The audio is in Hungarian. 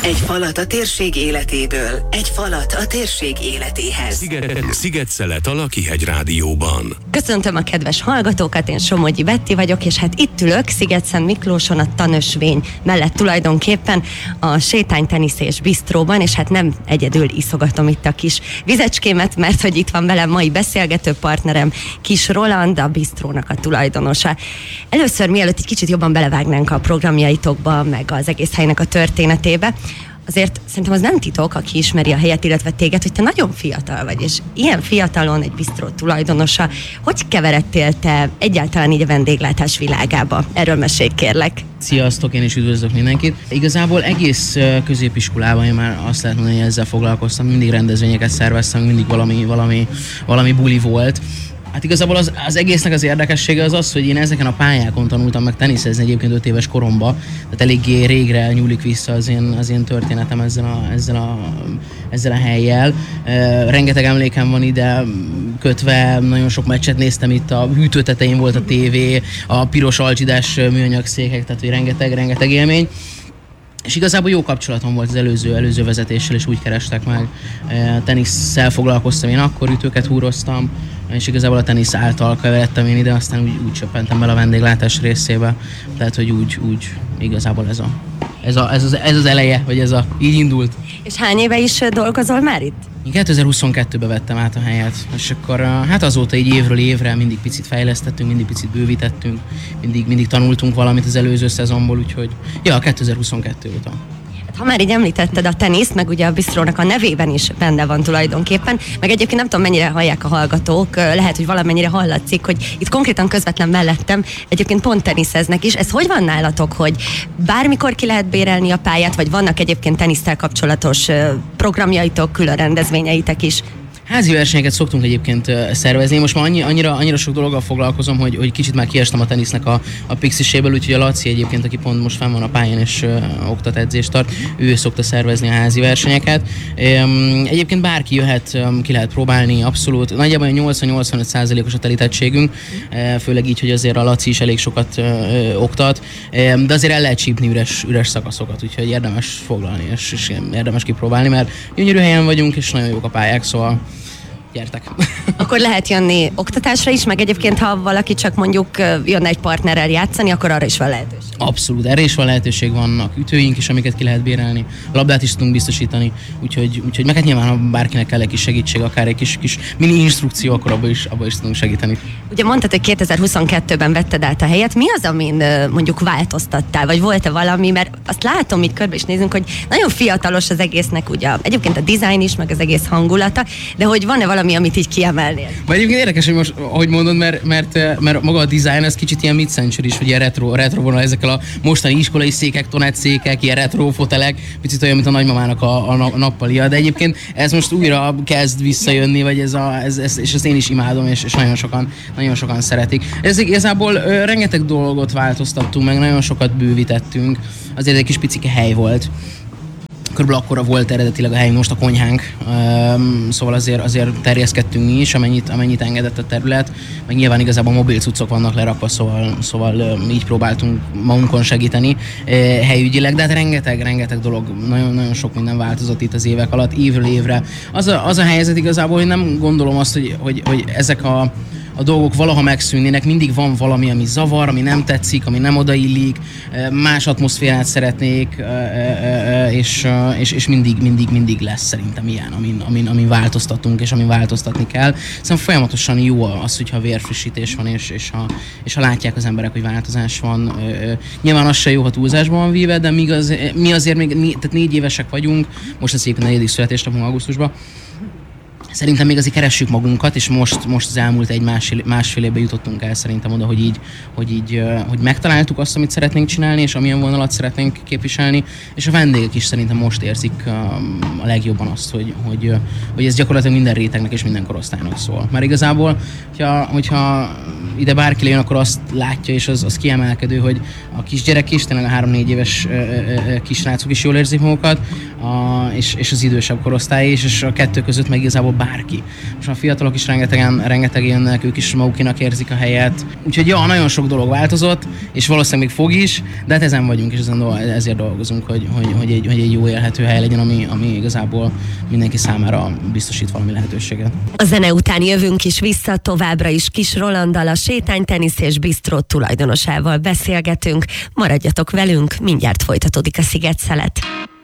Egy falat a térség életéből, egy falat a térség életéhez. Sziget-Szelet a Lakihegy Rádióban. Köszöntöm a kedves hallgatókat, én Somogyi Betti vagyok, és hát itt ülök Sziget-Szent Miklóson, a Tanösvény mellett tulajdonképpen a sétánytenisz és bistróban, és hát nem egyedül iszogatom itt a kis vizecskémet, mert hogy itt van velem mai beszélgető partnerem, Kis Roland, a bistrónak a tulajdonosa. Először, mielőtt egy kicsit jobban belevágnánk a programjaitokba, meg az egész helynek a történetébe, azért szerintem az nem titok, aki ismeri a helyet, illetve téged, hogy te nagyon fiatal vagy, és ilyen fiatalon egy bistró tulajdonosa. Hogy keveredtél te egyáltalán így a vendéglátás világába? Erről mesélj, kérlek. Sziasztok, én is üdvözlök mindenkit. Igazából egész középiskolában én már azt lehet mondani, hogy ezzel foglalkoztam, mindig rendezvényeket szerveztem, mindig valami buli volt. Hát igazából az egésznek az érdekessége az, hogy én ezeken a pályákon tanultam meg teniszezni egyébként 5 éves koromban, tehát eléggé régre nyúlik vissza az én történetem ezzel a hellyel. Rengeteg emlékem van ide kötve, nagyon sok meccset néztem itt, a hűtő tetején volt a tévé, a piros alcsidás műanyag székek, tehát hogy rengeteg élmény. És igazából jó kapcsolatom volt az előző vezetéssel, és úgy kerestek meg. Tenisszel foglalkoztam, én akkor ütőket húroztam, és igazából a tenisz által keveredtem én ide, aztán úgy csöppentem bele a vendéglátás részébe. Tehát, hogy úgy igazából ez az eleje, vagy így indult. És hány éve is dolgozol már itt? Én 2022-ben vettem át a helyet, és akkor hát azóta így évről évre mindig picit fejlesztettünk, mindig picit bővítettünk, mindig tanultunk valamit az előző szezonból, úgyhogy 2022 óta. Ha már így említetted a teniszt, meg ugye a bistrónak a nevében is benne van tulajdonképpen, meg egyébként nem tudom, mennyire hallják a hallgatók, lehet, hogy valamennyire hallatszik, hogy itt konkrétan közvetlen mellettem egyébként pont teniszeznek is. Ez hogy van nálatok, hogy bármikor ki lehet bérelni a pályát, vagy vannak egyébként tenisztel kapcsolatos programjaitok, külön rendezvényeitek is? Házi versenyeket szoktunk egyébként szervezni. Most már annyira sok dologgal foglalkozom, hogy kicsit már kiestem a tenisznek a pixiséből, úgyhogy a Laci egyébként, aki pont most fenn van a pályán és oktat, edzést tart, ő szokta szervezni a házi versenyeket. Egyébként bárki jöhet, ki lehet próbálni, abszolút. Nagyjából 80-85%-os a telítettségünk, főleg így, hogy azért a Laci is elég sokat oktat, de azért el lehet csípni üres szakaszokat, úgyhogy érdemes foglalni és érdemes kipróbálni, mert gyönyörű helyen vagyunk, és nagyon jók a pályák, szóval gyertek. Akkor lehet jönni oktatásra is, meg egyébként, ha valaki csak mondjuk jönne egy partnerrel játszani, akkor arra is van lehetőség. Abszolút, erre is van lehetőség, vannak ütőink is, amiket ki lehet bérelni, labdát is tudunk biztosítani, úgyhogy meg hát nyilván, ha bárkinek kell egy kis segítség, akár egy kis mini instrukció, akkor abba is tudunk segíteni. Ugye mondtad, hogy 2022-ben vetted át a helyet, mi az, amin mondjuk változtattál, vagy volt-e valami, mert azt látom, így körbe is nézünk, hogy nagyon fiatalos az egésznek, ugye egyébként a design is, meg az egész hangulata, de hogy van-e valami, amit így kiemelnél? Vagy egyébként érdekes, hogy most, ahogy mondod, mert maga a design, ez kicsit ilyen mid-century is, hogy ilyen retro vonal, ezekkel a mostani iskolai székek, tonett-székek, ilyen retro fotelek, picit olyan, mint a nagymamának a nappalia, de egyébként ez most újra kezd visszajönni, vagy és ezt én is imádom, és nagyon sokan szeretik. Ez igazából rengeteg dolgot változtattunk meg, nagyon sokat bővítettünk, azért egy kis picike hely volt. Körülbelül akkora volt eredetileg a hely, most a konyhánk, szóval azért terjeszkedtünk mi is, amennyit engedett a terület, meg nyilván igazából mobil cuccok vannak lerakva, szóval így próbáltunk magunkon segíteni helyügyileg, de hát rengeteg dolog, nagyon sok minden változott itt az évek alatt, évről évre. Az a helyzet igazából, hogy nem gondolom azt, hogy ezek a dolgok valaha megszűnnének, mindig van valami, ami zavar, ami nem tetszik, ami nem odaillik, más atmoszférát szeretnék, és mindig lesz szerintem ilyen, amin változtatunk, és amin változtatni kell. Szerintem folyamatosan jó az, hogyha vérfrissítés van, és ha látják az emberek, hogy változás van. Nyilván az se jó, ha túlzásban van víve, de mi azért még, tehát 4 évesek vagyunk, most lesz egyébként 4. születésnapunk augusztusban. Szerintem még azért keressük magunkat, és most az elmúlt másfél évben jutottunk el szerintem oda, hogy megtaláltuk azt, amit szeretnénk csinálni, és amilyen vonalat szeretnénk képviselni, és a vendégek is szerintem most érzik a legjobban azt, hogy ez gyakorlatilag minden rétegnek és minden korosztálynak szól. Mert igazából, hogyha ide bárki jön, akkor azt látja, és az kiemelkedő, hogy a kisgyerek is, tényleg a 3-4 éves kisrácok is jól érzik magukat, és az idősebb korosztály is, és a kettő között meg igazából bárki. Most a fiatalok is rengeteg jönnek, ők is magukénak érzik a helyet. Úgyhogy nagyon sok dolog változott, és valószínűleg még fog is, de hát ezen vagyunk, és ezért dolgozunk, hogy egy jó élhető hely legyen, ami igazából mindenki számára biztosít valami lehetőséget. A zene után jövünk is vissza, továbbra is Kis Rolanddal, a Sétány Tenisz és Bistró tulajdonosával beszélgetünk. Maradjatok velünk, mindjárt folytatódik a Sziget-szelet.